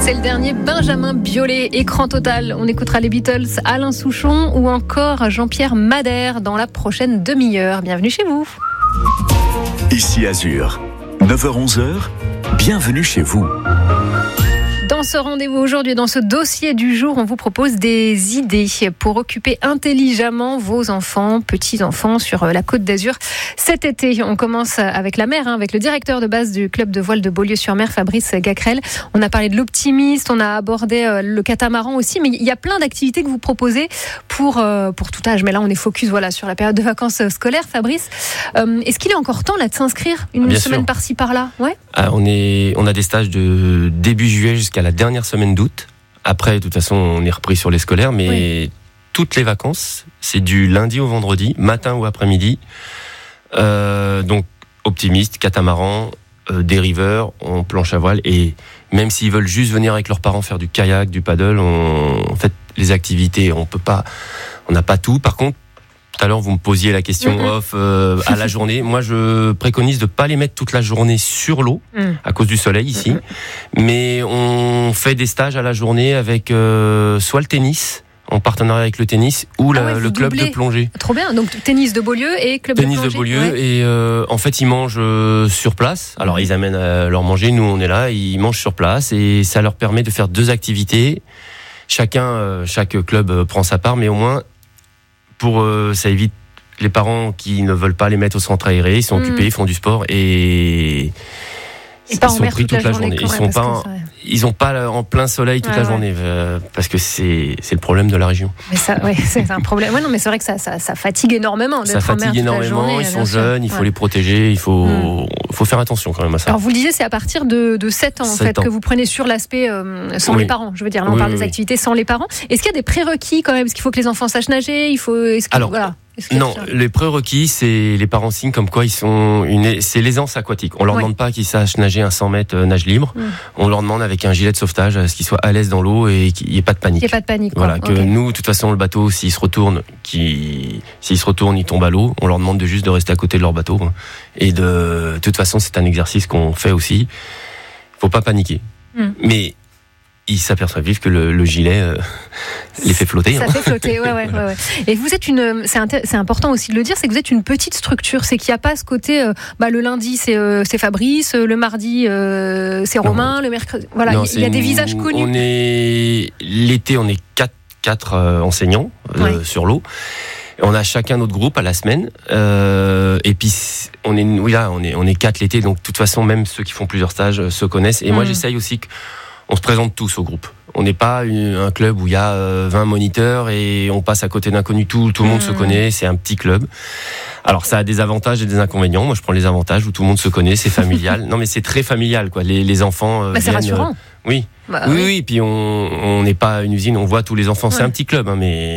C'est le dernier Benjamin Biolay, écran total. On écoutera les Beatles, Alain Souchon ou encore Jean-Pierre Madère dans la prochaine demi-heure. Bienvenue chez vous. Ici Azur, 9h-11h, bienvenue chez vous. Dans ce rendez-vous aujourd'hui, dans ce dossier du jour, on vous propose des idées pour occuper intelligemment vos enfants, petits-enfants sur la Côte d'Azur. Cet été, on commence avec la mer, avec le directeur de base du club de voile de Beaulieu-sur-Mer, Fabrice Gacrel. On a parlé de l'optimiste, on a abordé le catamaran aussi, mais il y a plein d'activités que vous proposez pour tout âge. Mais là, on est focus sur la période de vacances scolaires. Fabrice, est-ce qu'il est encore temps là de s'inscrire une Bien semaine sûr. par-ci par-là? Ouais. On a des stages de début juillet jusqu'à la dernière semaine d'août. Après, de toute façon, on est repris sur les scolaires, mais toutes les vacances, c'est du lundi au vendredi, matin ou après-midi. Donc, optimiste, catamaran, dériveur, en planche à voile. Et même s'ils veulent juste venir avec leurs parents faire du kayak, du paddle, en fait, les activités, on n'a pas tout. Par contre, tout à l'heure, vous me posiez la question off à la journée. Moi, je préconise de pas les mettre toute la journée sur l'eau à cause du soleil ici. Mais on fait des stages à la journée avec soit le tennis, en partenariat avec le tennis, ou le club de plongée. Trop bien. Donc tennis de Beaulieu et club Tennis de de plongée. Beaulieu. Et en fait, ils mangent sur place. Alors, ils amènent à leur manger. Nous, on est là. Ils mangent sur place et ça leur permet de faire 2 activités. Chaque club prend sa part, mais au moins ça évite les parents qui ne veulent pas les mettre au centre aéré, ils sont occupés, ils font du sport et ils pas en sont mer pris toute la journée. Ils sont pas en plein soleil toute la journée parce que c'est le problème de la région. Mais ça, c'est un problème. Ouais, non, mais c'est vrai que ça fatigue énormément. Ça fatigue énormément. Ils sont jeunes, il faut les protéger, il faut faire attention quand même à ça. Alors vous le disiez, c'est à partir de 7 ans en fait que vous prenez sur l'aspect sans les parents. Je veux dire, là on parle des activités sans les parents. Est-ce qu'il y a des prérequis quand même? Est-ce qu'il faut que les enfants sachent nager? Non, les prérequis, c'est les parents signent comme quoi c'est l'aisance aquatique. On leur demande pas qu'ils sachent nager un 100 mètres nage libre. On leur demande avec un gilet de sauvetage à ce qu'ils soient à l'aise dans l'eau et qu'il n'y ait pas de panique. Il n'y ait pas de panique. Voilà, que nous, de toute façon, le bateau, s'il se retourne, il tombe à l'eau. On leur demande juste de rester à côté de leur bateau. Et de toute façon, c'est un exercice qu'on fait aussi. Faut pas paniquer. Mais ils s'aperçoivent vite que le gilet les fait flotter. Ça fait flotter, ouais. Et vous êtes c'est important aussi de le dire, c'est que vous êtes une petite structure, c'est qu'il n'y a pas ce côté, le lundi c'est Fabrice, le mardi c'est Romain, le mercredi, voilà, il y a des visages connus. L'été, on est 4 enseignants sur l'eau. On a chacun notre groupe à la semaine, et puis on est 4 l'été, donc de toute façon même ceux qui font plusieurs stages se connaissent. Et moi j'essaye aussi on se présente tous au groupe. On n'est pas un club où il y a 20 moniteurs et on passe à côté d'inconnus. Tout le monde se connaît, c'est un petit club. Alors ça a des avantages et des inconvénients. Moi je prends les avantages où tout le monde se connaît, c'est familial. Non mais c'est très familial quoi. Les enfants c'est rassurant. Oui. Puis on n'est pas une usine, on voit tous les enfants. C'est un petit club,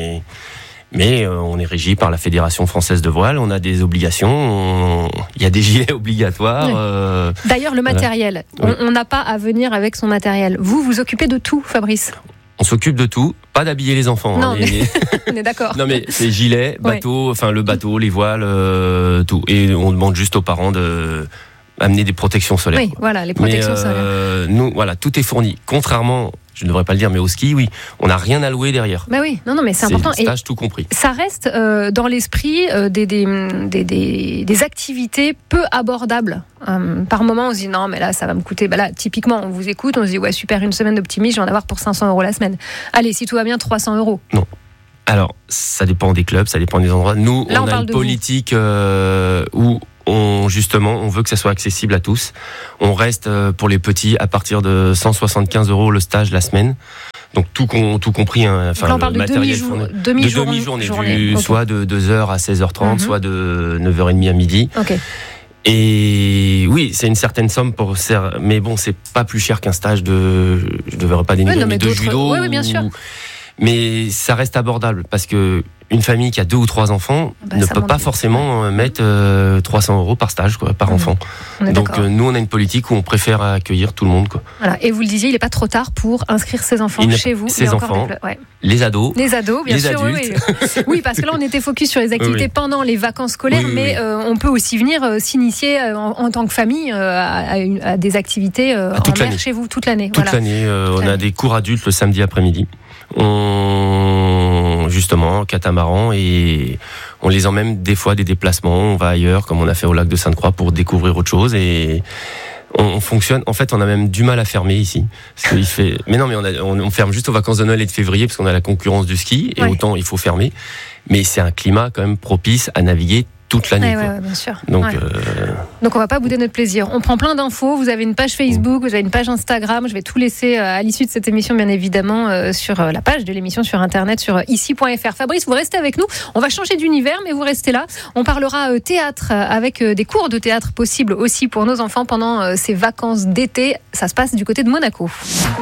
mais on est régi par la Fédération française de voile, on a des obligations, il y a des gilets obligatoires. D'ailleurs, le matériel, on n'a pas à venir avec son matériel. Vous occupez de tout, Fabrice? On s'occupe de tout, pas d'habiller les enfants. Non, on est d'accord. Non mais c'est gilets, bateau, le bateau, les voiles, tout. Et on demande juste aux parents de amener des protections solaires. Oui, voilà, les protections solaires. Nous, tout est fourni. Contrairement, je ne devrais pas le dire, mais au ski, on n'a rien à louer derrière. Bah oui, non, mais c'est important. C'est stage tout compris. Ça reste dans l'esprit des activités peu abordables. Par moment, on se dit non, mais là, ça va me coûter. Là, typiquement, on vous écoute, on se dit ouais, super, une semaine d'optimisme, je vais en avoir pour 500 € la semaine. Allez, si tout va bien, 300 €. Non. Alors, ça dépend des clubs, ça dépend des endroits. Nous, là, on a une politique où on veut que ça soit accessible à tous. On reste pour les petits à partir de 175 € le stage la semaine. Donc tout compris, là, on parle le matériel demi-journée, soit de 2h à 16h30, soit de 9h30 à midi. Et oui, c'est une certaine somme mais bon, c'est pas plus cher qu'un stage je ne verrai pas des niveaux, mais de judo. Oui, bien sûr. Mais ça reste abordable parce que une famille qui a 2 ou 3 enfants ne peut pas forcément mettre 300 € par stage, quoi, par enfant. Donc nous, on a une politique où on préfère accueillir tout le monde, quoi. Voilà. Et vous le disiez, il n'est pas trop tard pour inscrire ses enfants chez vous. Ses enfants, les ados, bien les sûr. adultes. Oui, parce que là, on était focus sur les activités pendant les vacances scolaires, mais on peut aussi venir s'initier en tant que famille à des activités en mer chez vous toute l'année. Toute l'année, on a des cours adultes le samedi après-midi. Justement, catamaran, et on les emmène des fois des déplacements, on va ailleurs, comme on a fait au lac de Sainte-Croix pour découvrir autre chose, et on fonctionne. En fait, on a même du mal à fermer ici. Parce qu'il fait... Mais non, mais on ferme juste aux vacances de Noël et de février parce qu'on a la concurrence du ski, et autant il faut fermer. Mais c'est un climat quand même propice à naviguer toute l'année. Bien sûr. Donc on va pas bouder notre plaisir. On prend plein d'infos. Vous avez une page Facebook, vous avez une page Instagram. Je vais tout laisser à l'issue de cette émission, bien évidemment, sur la page de l'émission sur Internet, sur ici.fr. Fabrice, vous restez avec nous. On va changer d'univers, mais vous restez là. On parlera théâtre avec des cours de théâtre possibles aussi pour nos enfants pendant ces vacances d'été. Ça se passe du côté de Monaco.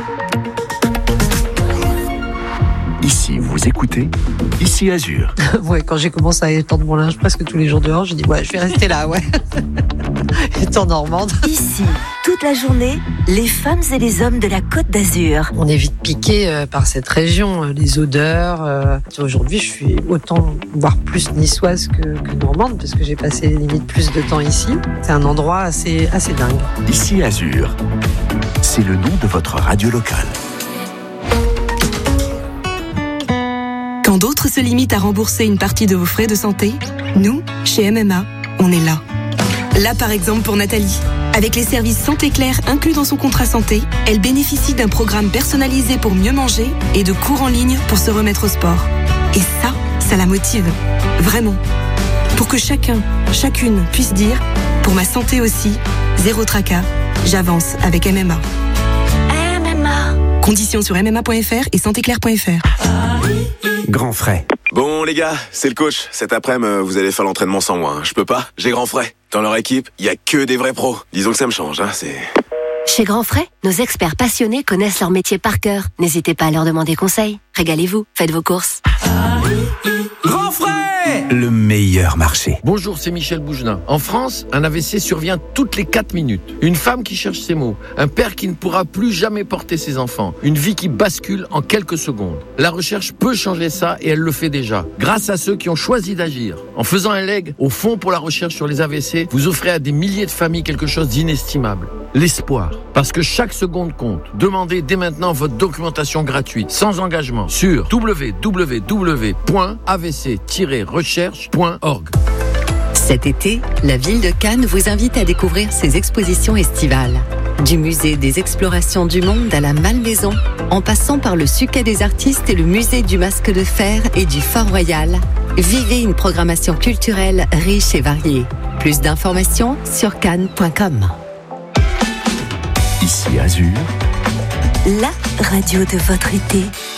Ici, vous écoutez Ici Azur. Quand j'ai commencé à étendre mon linge presque tous les jours dehors, j'ai dit je vais rester là, étant normande. Ici, toute la journée, les femmes et les hommes de la Côte d'Azur. On est vite piqué par cette région, les odeurs. Aujourd'hui, je suis autant, voire plus niçoise que normande, parce que j'ai passé limite plus de temps ici. C'est un endroit assez dingue. Ici Azur, c'est le nom de votre radio locale. Quand d'autres se limitent à rembourser une partie de vos frais de santé, nous, chez MMA, on est là. Là, par exemple, pour Nathalie. Avec les services Santé Claire inclus dans son contrat santé, elle bénéficie d'un programme personnalisé pour mieux manger et de cours en ligne pour se remettre au sport. Et ça la motive. Vraiment. Pour que chacune puisse dire « Pour ma santé aussi, zéro tracas, j'avance avec MMA ». Conditions sur mma.fr et santéclaire.fr. Grand frais. Bon les gars, c'est le coach. Cet après-midi, vous allez faire l'entraînement sans moi. Je peux pas, j'ai Grand frais. Dans leur équipe, il y a que des vrais pros. Disons que ça me change, c'est... Chez Grand Frais, nos experts passionnés connaissent leur métier par cœur. N'hésitez pas à leur demander conseil. Régalez-vous, faites vos courses. Grand frais! Le meilleur marché. Bonjour, c'est Michel Bougenin. En France, un AVC survient toutes les 4 minutes. Une femme qui cherche ses mots. Un père qui ne pourra plus jamais porter ses enfants. Une vie qui bascule en quelques secondes. La recherche peut changer ça et elle le fait déjà. Grâce à ceux qui ont choisi d'agir. En faisant un leg au Fonds pour la recherche sur les AVC, vous offrez à des milliers de familles quelque chose d'inestimable. L'espoir. Parce que chaque seconde compte. Demandez dès maintenant votre documentation gratuite, sans engagement, sur www.avc-recherche.org. Cet été, la ville de Cannes vous invite à découvrir ses expositions estivales. Du musée des explorations du monde à la Malmaison, en passant par le Suquet des artistes et le musée du Masque de Fer et du Fort Royal, vivez une programmation culturelle riche et variée. Plus d'informations sur cannes.com. Ici Azur, La radio de votre été.